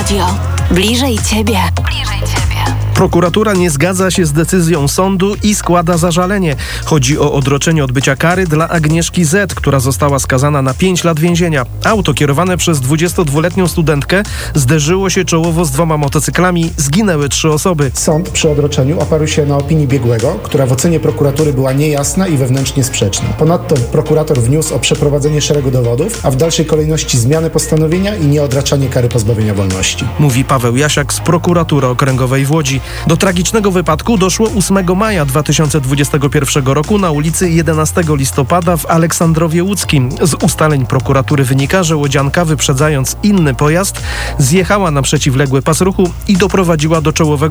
Radio. Bliżej Ciebie. Prokuratura nie zgadza się z decyzją sądu i składa zażalenie. Chodzi o odroczenie odbycia kary dla Agnieszki Z., która została skazana na 5 lat więzienia. Auto kierowane przez 22-letnią studentkę zderzyło się czołowo z 2 motocyklami. Zginęły 3 osoby. Sąd przy odroczeniu oparł się na opinii biegłego, która w ocenie prokuratury była niejasna i wewnętrznie sprzeczna. Ponadto prokurator wniósł o przeprowadzenie szeregu dowodów, a w dalszej kolejności zmianę postanowienia i nieodraczanie kary pozbawienia wolności. Mówi Paweł Jasiak z Prokuratury Okręgowej w Łodzi. Do tragicznego wypadku doszło 8 maja 2021 roku na ulicy 11 listopada w Aleksandrowie Łódzkim. Z ustaleń prokuratury wynika, że łodzianka, wyprzedzając inny pojazd, zjechała na przeciwległy pas ruchu i doprowadziła do czołowego